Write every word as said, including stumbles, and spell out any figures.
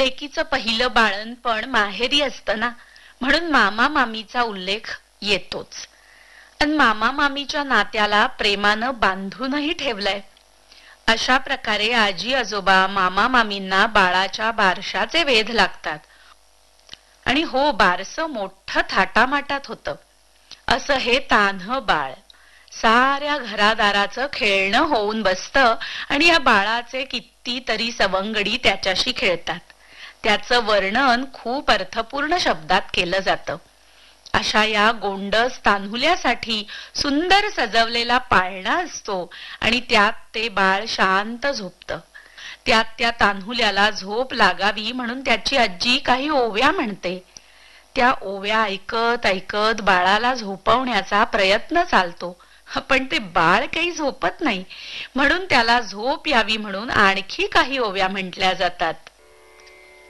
लेकीचं पहिलं बाळणपण माहेरी असतं ना, म्हणून मामा मामीचा उल्लेख येतोच. आणि मामा मामीच्या नात्याला प्रेमानं बांधूनही ठेवलंय. अशा प्रकारे आजी आजोबा मामा मामींना बाळाच्या बारशाचे वेध लागतात. आणि हो, बारसं मोठं थाटामाटात होतं. असं हे तान्ह बाळ साऱ्या घरादाराचं खेळणं होऊन बसतं आणि या बाळाचे कितीतरी सवंगडी त्याच्याशी खेळतात. त्याचं वर्णन खूप अर्थपूर्ण शब्दात केलं जातं. अशा या गोंडस तान्हुल्यासाठी सुंदर सजवलेला पाळणा असतो आणि त्यात ते बाळ शांत झोपतं. त्यात त्या तान्हुल्याला झोप लागावी म्हणून त्याची आजी काही ओव्या म्हणते. त्या ओव्या ऐकत ऐकत बाळाला झोपवण्याचा प्रयत्न चालतो, पण ते बाळ काही झोपत नाही. म्हणून त्याला झोप यावी म्हणून आणखी काही ओव्या म्हटल्या जातात.